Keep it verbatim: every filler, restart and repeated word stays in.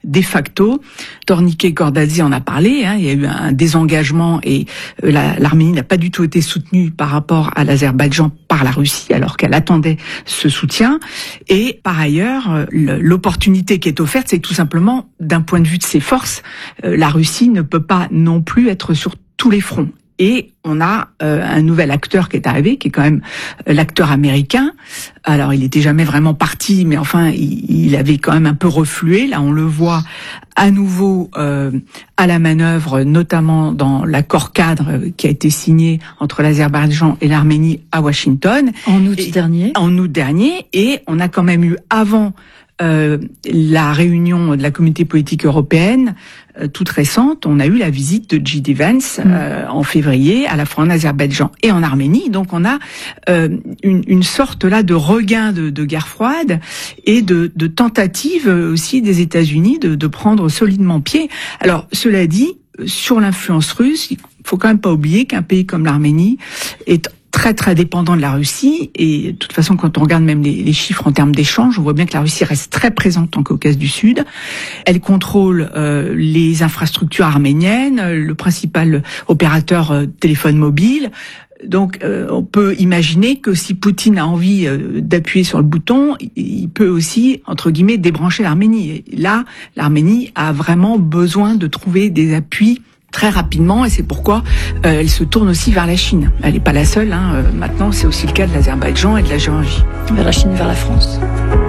de facto. Tornike Kordadze en a parlé, hein, il y a eu un désengagement et euh, la, l'Arménie n'a pas du tout été soutenue par rapport à l'Azerbaïdjan par la Russie, alors qu'elle attendait ce soutien. Et par ailleurs, l'opportunité qui est offerte, c'est tout simplement, d'un point de vue de ses forces, euh, la Russie ne peut pas non plus être sur tous les fronts. Et on a euh, un nouvel acteur qui est arrivé, qui est quand même euh, l'acteur américain. Alors, il était jamais vraiment parti, mais enfin, il, il avait quand même un peu reflué. Là, on le voit à nouveau euh, à la manœuvre, notamment dans l'accord cadre qui a été signé entre l'Azerbaïdjan et l'Arménie à Washington. En août et, dernier. En août dernier. Et on a quand même eu, avant euh, la réunion de la communauté politique européenne, euh, toute récente, on a eu la visite de J D Vance euh, mmh. en février, à la fois en Azerbaïdjan et en Arménie. Donc on a euh, une, une sorte là de regain de, de guerre froide et de, de tentative aussi des États-Unis de, de prendre solidement pied. Alors cela dit, sur l'influence russe, il faut quand même pas oublier qu'un pays comme l'Arménie est très très dépendant de la Russie, et de toute façon quand on regarde même les, les chiffres en termes d'échanges, on voit bien que la Russie reste très présente en Caucase du Sud. Elle contrôle euh, les infrastructures arméniennes, le principal opérateur euh, téléphone mobile. Donc euh, on peut imaginer que si Poutine a envie euh, d'appuyer sur le bouton, il peut aussi, entre guillemets, débrancher l'Arménie. Et là, l'Arménie a vraiment besoin de trouver des appuis très rapidement, et c'est pourquoi euh, elle se tourne aussi vers la Chine. Elle n'est pas la seule, hein. Euh, maintenant c'est aussi le cas de l'Azerbaïdjan et de la Géorgie. Vers la Chine, vers la France.